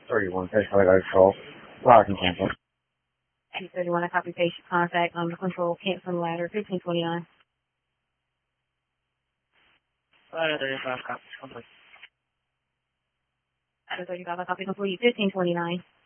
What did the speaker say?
31, Fish, Highway Control, Flowers and cancel. 231, I copy patient contact under control, cancel ladder, 1529. Ladder 35, copy complete. Ladder 35, I copy complete, 1529.